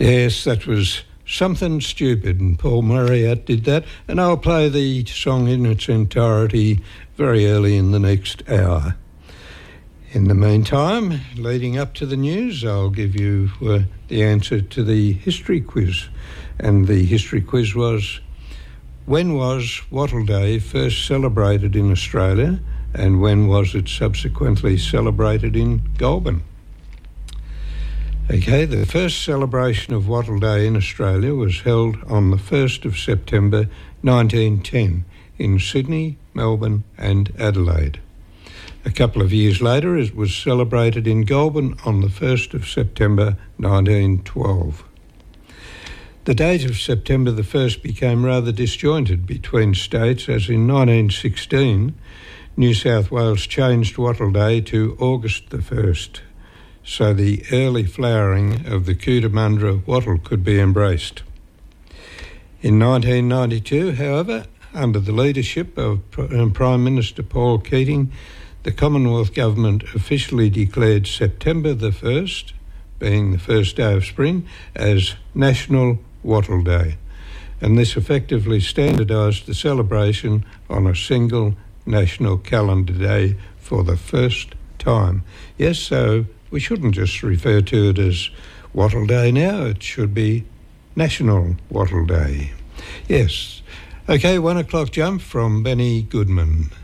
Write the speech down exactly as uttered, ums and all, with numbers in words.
Yes, that was Something Stupid, and Paul Marriott did that, and I'll play the song in its entirety very early in the next hour. In the meantime, leading up to the news, I'll give you uh, the answer to the history quiz. And the history quiz was, when was Wattle Day first celebrated in Australia, and when was it subsequently celebrated in Goulburn? Okay, the first celebration of Wattle Day in Australia was held on the first of September nineteen ten in Sydney, Melbourne and Adelaide. A couple of years later, it was celebrated in Goulburn on the first of September nineteen twelve. The date of September the first became rather disjointed between states, as in nineteen sixteen, New South Wales changed Wattle Day to August the first, so the early flowering of the Cootamundra wattle could be embraced. In nineteen ninety-two, however, under the leadership of Prime Minister Paul Keating, the Commonwealth Government officially declared September the first, being the first day of spring, as National Wattle Day, and this effectively standardised the celebration on a single national calendar day for the first time. Yes, so we shouldn't just refer to it as Wattle Day now, it should be National Wattle Day. Yes. Okay, one o'clock jump from Benny Goodman.